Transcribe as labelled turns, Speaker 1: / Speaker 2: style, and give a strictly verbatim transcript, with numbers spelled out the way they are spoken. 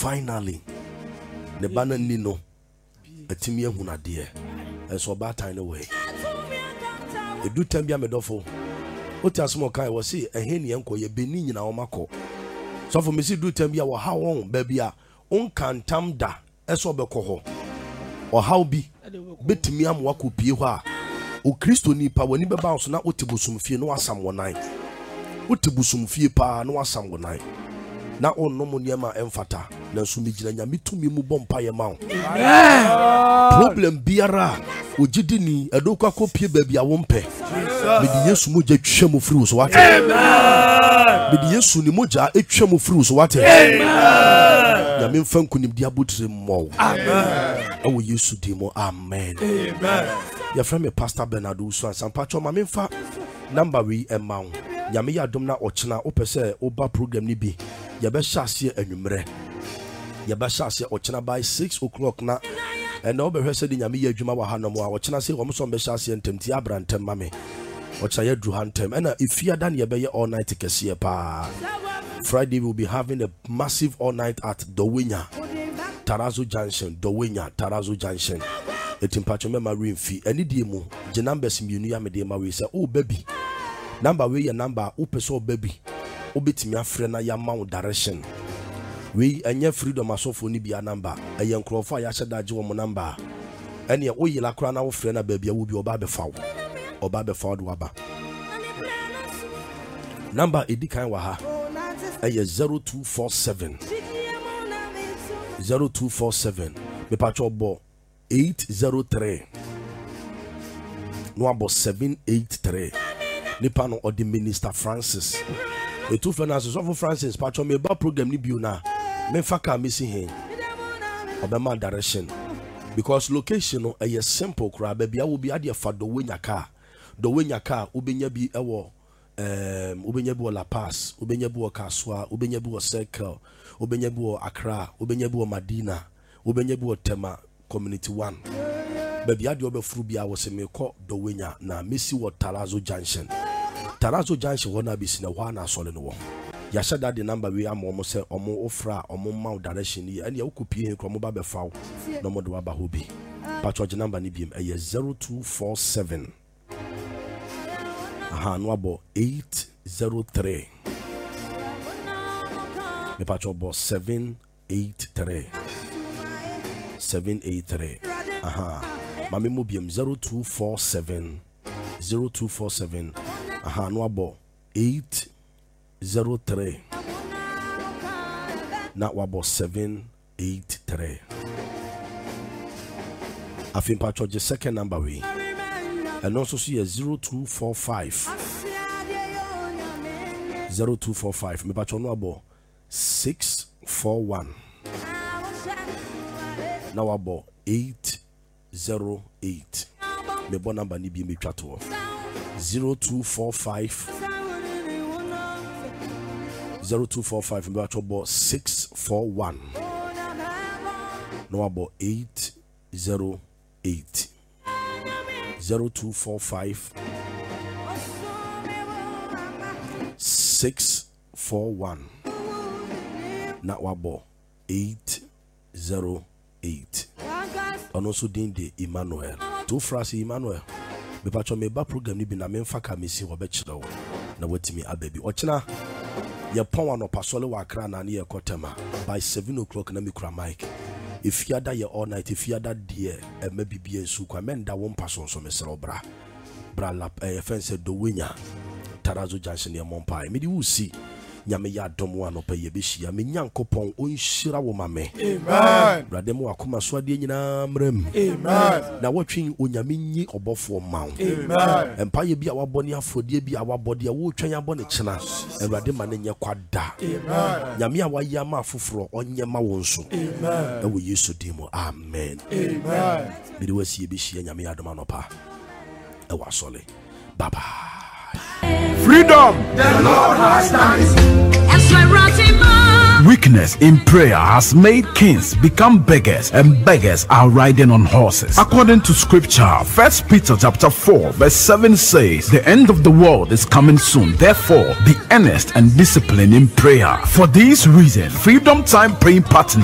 Speaker 1: finally the banner nino a timia huna dear and so bad time away. A do tembia medofo. What a small kai was see a henny uncle ye benin in our mako. So for Missy do tembia or how long baby on can tam da esobekoho or how be bet me am waku piwa o Christo ni pa wani be bounce na otibusum fie no asam wonai otibusum fie pa no asam wonai na onno mo niam emfata na so mi gina nyame tumi mu bompa ye ma problem biara ogidi ni edokwa kopie ba bia wo mpe me di Yesu moja twem mo firi so wate amen me di Yesu ni moja etwem mo firi so wate amen nyame mfa nkunim di abotire mo amen awo Yesu di mo amen amen ya frame Pastor Bernardo so ansampa cho ma memfa number we emaw nyame ya dom na ochena opese oba program ni bi ya be hyase anwumre ya be hyase ochena by six o'clock na and no be hwese di nyame ya adwuma wa hanom a ochena se wo so be hyase ntemti abrantem mame ocha ya dru hantem and ifia dan ya be ye all night kese pa. Friday we will be having a massive all night at Dowenya Tarazo Junction, Dowenya Tarazo Junction. Etimpacho me marine fee any die mu je numbers mienu ya me de ma we say oh baby number we your number upeso baby obetimi afre na ya ma direction we enye freedom asofo ni bia number eye nkrofo ya hyeda je wo mo number ene o yila kra na wo frɛ na baby a wo bi oba be fawo oba be fawo do aba number edikan wa ha eye zero two four seven zero two four seven me pacho bo eight zero three no about seven eight three nipa no odi Minister Francis e two finances of Francis patcho me ba program ni biu na me fa ka me si hen obema direction because location no e simple kra ba bia wo bi ade fa do wenya ka do wenya ka ubenya bi ewo um ubenya bi La Paz ubenya bi Kaswa ubenya bi Circle ubenya bi Accra ubenya bi Madina ubenya bi Tema Community one. Baby, I do be frubia was a me call the winner na Missy what Tarazo Junction. Tarazo Junction wanna be seen a one as all in one. Yasha that the number we are almost say or more ofra or more mount direction and you could pay him from mobile foul no more do abahobi. Patch number nibim a year zero two four seven. Aha no about eight zero three. Me patch about seven eight three. seven eight three. Aha. Mami mobium zero two four seven zero two four seven. Aha no abo eight zero three. Na wabo seven eight three. I think patch the second number we. And also see a zero two four five. zero two four five. Me patch no abo six four one. Now about eight zero eight. Me bon number ni bi me twato zero two four five zero two four five me about six four one. Now about eight zero eight zero two four five six four one. Now about eight zero eight. And also Dinde Emmanuel. Two frasi Emmanuel. Me pacho me ba program ni bi na me mfa ka me si wo be kire wo. Na watimi ababi. Ochina ye pon wa no pasole wa kra na ne ye kotema. By seven o'clock na me kura mic. If you ada ye all night, if you ada dear, e ma bibie nsu kwa men da wo mpaso so me sere bra. Bra lap e fense do wenya. Tarazo Junction ye mompa. Me di wusi. Nyame ya dom wa no pa ye behia me nyankopon onhyira wo mame amen brade mo akoma so ade nyina mram amen na watwen onyame nyi obofo mawo amen empa ye bia wabone afodie bia wabode wo twan abone kina brade ma ne nye kwada amen nyame a waya ma afoforo onye ma wo nso amen e wo Yesu dimo amen amen bi de wasi ye behia nyame ya dom anopa e wa sole baba.
Speaker 2: Freedom. The Lord has done it. Weakness in prayer has made kings become beggars, and beggars are riding on horses. According to scripture, First Peter chapter four, verse seven says, "The end of the world is coming soon. Therefore, be earnest and disciplined in prayer." For this reason, Freedom Time Praying Partner